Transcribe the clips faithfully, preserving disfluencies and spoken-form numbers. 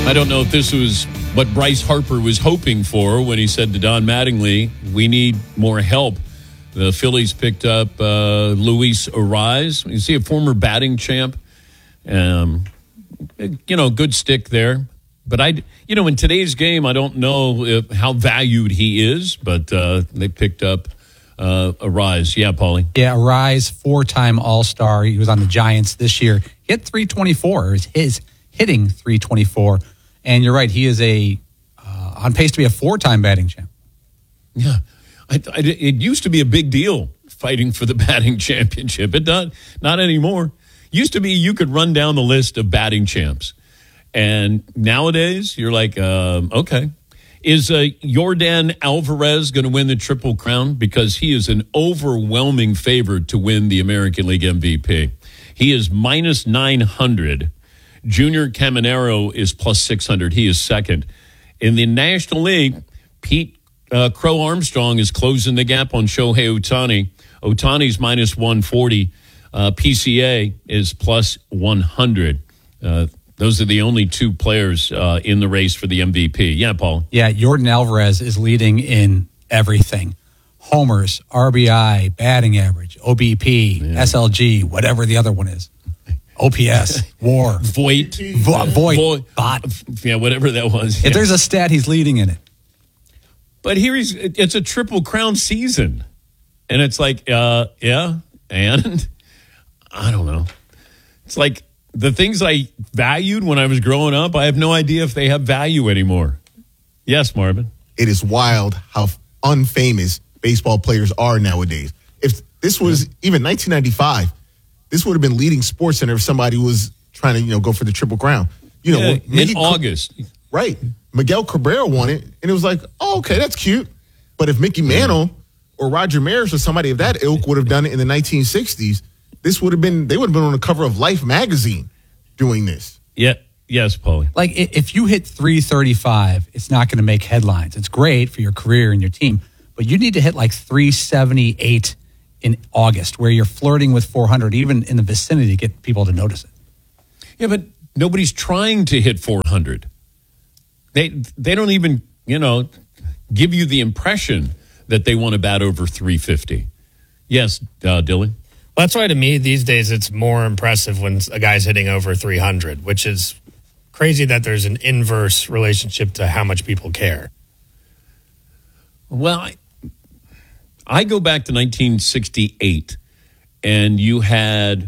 I don't know if this was what Bryce Harper was hoping for when he said to Don Mattingly, we need more help. The Phillies picked up uh, Luis Arraez. You see a former batting champ. Um, you know, good stick there. But, I, you know, in today's game, I don't know if, how valued he is, but uh, they picked up uh, Arraez. Yeah, Paulie? Yeah, Arraez, four-time All-Star. He was on the Giants this year. He hit three twenty-four. It was his hitting three twenty-four. And you're right, he is a uh, on pace to be a four-time batting champ. Yeah, I, I, it used to be a big deal fighting for the batting championship. It not not anymore. Used to be you could run down the list of batting champs, and nowadays you're like, uh, okay, is uh, Yordan Alvarez going to win the Triple Crown? Because he is an overwhelming favorite to win the American League M V P. He is minus nine hundred. Junior Caminero is plus six hundred. He is second. In the National League, Pete uh, Crow Armstrong is closing the gap on Shohei Ohtani. Ohtani's minus one forty. Uh, P C A is plus one hundred. Uh, those are the only two players uh, in the race for the M V P. Yeah, Paul? Yeah, Yordan Alvarez is leading in everything. Homers, R B I, batting average, O B P, yeah. S L G, whatever the other one is. O P S, WAR, Voit, Vo- Voit, Voit, Bot. Yeah, whatever that was. If yeah. there's a stat, he's leading in it. But here he's, it's a Triple Crown season. And it's like, uh, yeah, and I don't know. It's like the things I valued when I was growing up, I have no idea if they have value anymore. Yes, Marvin. It is wild how unfamous baseball players are nowadays. If this was even nineteen ninety-five, this would have been leading Sports Center if somebody was trying to, you know, go for the Triple Crown. You know, yeah, Miguel, in August. Right. Miguel Cabrera won it, and it was like, oh, okay, that's cute. But if Mickey Mantle or Roger Maris or somebody of that ilk would have done it in the nineteen sixties, this would have been, they would have been on the cover of Life magazine doing this. Yeah. Yes, Paulie. Like, if you hit three thirty-five, it's not going to make headlines. It's great for your career and your team, but you need to hit like three seventy-eight in August, where you're flirting with four hundred, even in the vicinity, to get people to notice it. Yeah, but nobody's trying to hit four hundred. They they don't even, you know, give you the impression that they want to bat over three fifty. Yes, uh, Dylan? Well, that's why to me these days it's more impressive when a guy's hitting over three hundred, which is crazy that there's an inverse relationship to how much people care. Well, I, I go back to nineteen sixty-eight, and you had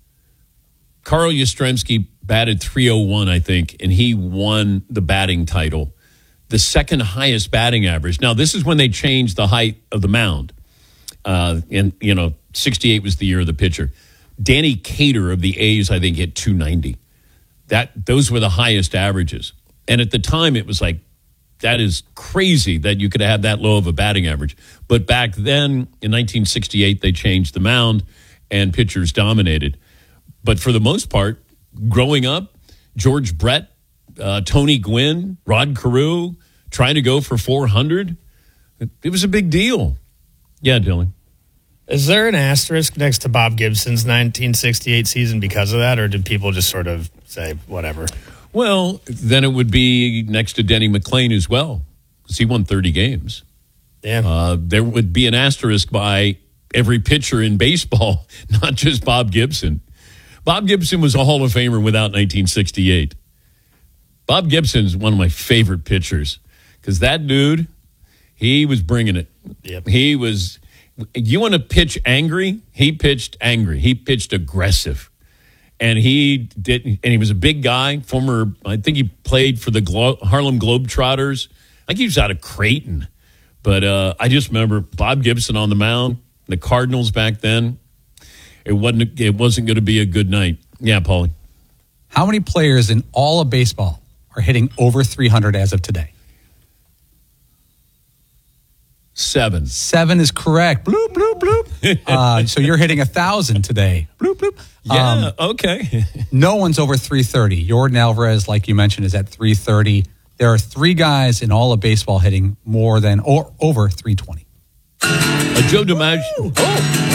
Carl Yastrzemski batted three oh one, I think, and he won the batting title, the second highest batting average. Now, this is when they changed the height of the mound. Uh, and, you know, sixty-eight was the year of the pitcher. Danny Cater of the A's, I think, hit two ninety. That, those were the highest averages. And at the time, it was like, that is crazy that you could have that low of a batting average. But back then, in nineteen sixty-eight, they changed the mound and pitchers dominated. But for the most part, growing up, George Brett, uh, Tony Gwynn, Rod Carew, trying to go for four hundred, it, it was a big deal. Yeah, Dylan. Is there an asterisk next to Bob Gibson's nineteen sixty-eight season because of that, or did people just sort of say, whatever? Well, then it would be next to Denny McClain as well, because he won thirty games. Yeah. Uh, there would be an asterisk by every pitcher in baseball, not just Bob Gibson. Bob Gibson was a Hall of Famer without nineteen sixty-eight. Bob Gibson's one of my favorite pitchers, because that dude, he was bringing it. Yep. He was, you want to pitch angry? He pitched angry. He pitched aggressive. And he did, and he was a big guy, former, I think he played for the Glo- Harlem Globetrotters. I think he was out of Creighton. But uh, I just remember Bob Gibson on the mound, the Cardinals back then. It wasn't, it wasn't going to be a good night. Yeah, Paulie. How many players in all of baseball are hitting over three hundred as of today? Seven. Seven is correct. Bloop, bloop, bloop. uh, so you're hitting one thousand today. Bloop, bloop. Yeah, um, okay. No one's over three thirty. Jordan Alvarez, like you mentioned, is at three thirty. There are three guys in all of baseball hitting more than or over three twenty. Uh, Joe DiMaggio. Oh.